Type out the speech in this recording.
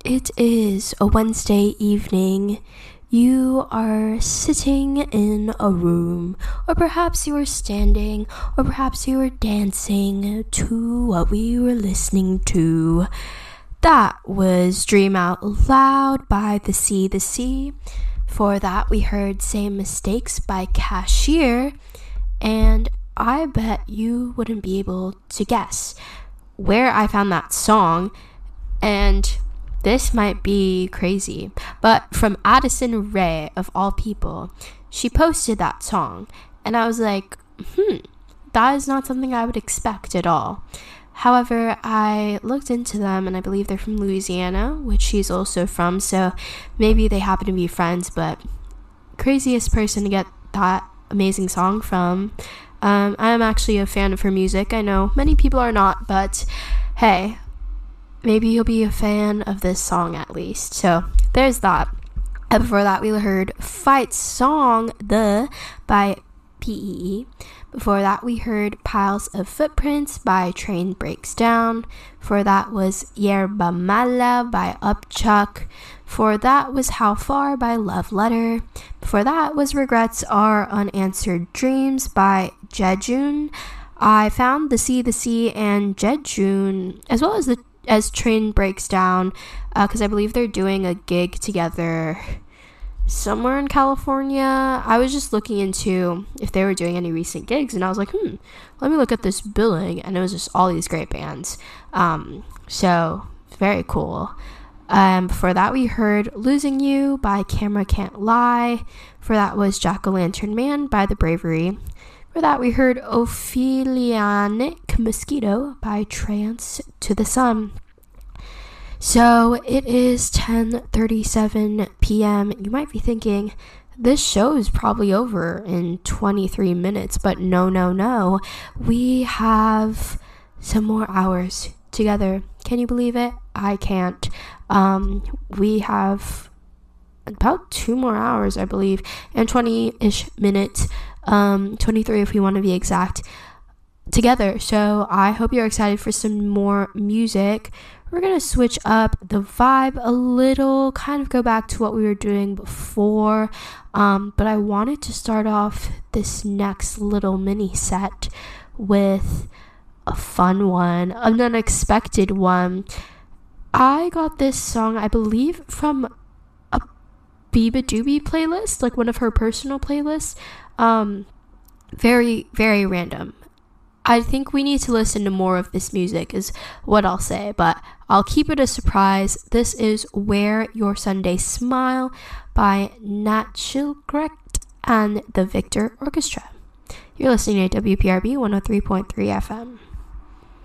It is a Wednesday evening. You are sitting in a room, or perhaps you are standing, or perhaps you are dancing to what we were listening to. That was Dream Out Loud by The Sea. For that, we heard Same Mistakes by Cashier, and I bet you wouldn't be able to guess where I found that song, and this might be crazy, but from Addison Rae, of all people, she posted that song, and I was like, that is not something I would expect at all. However, I looked into them, and I believe they're from Louisiana, which she's also from, so maybe they happen to be friends, but craziest person to get that amazing song from. I am actually a fan of her music. I know many people are not, but hey, maybe you'll be a fan of this song at least. So there's that. And before that, we heard Fight Song by PEE. Before that, we heard Piles of Footprints by Train Breaks Down. Before that was Yerba Mala by Upchuck. Before that was How Far by Love Letter. Before that was Regrets Are Unanswered Dreams by Jejun. I found The Sea and Jejun, as well as Train Breaks Down, because I believe they're doing a gig together somewhere in California. I was just looking into if they were doing any recent gigs, and I was like, let me look at this billing, and it was just all these great bands. So very cool. Before that, we heard Losing You by Camera Can't Lie. For that was Jack-O-Lantern Man by The Bravery. For that, we heard Ophelianic Mosquito by Trance to the Sun. So it is 10:37 p.m. You might be thinking, this show is probably over in 23 minutes, but no. We have some more hours together. Can you believe it? I can't. We have about 2 more hours, I believe, and 20-ish minutes, 23 if we want to be exact, together. So I hope you're excited for some more music. We're going to switch up the vibe a little, kind of go back to what we were doing before, but I wanted to start off this next little mini set with a fun one, an unexpected one. I got this song, I believe, from a Biba Doobie playlist, like one of her personal playlists. Very, very random. I think we need to listen to more of this music is what I'll say, but I'll keep it a surprise. This is Wear Your Sunday Smile by Nat Shilkrecht and the Victor Orchestra. You're listening to WPRB 103.3 FM.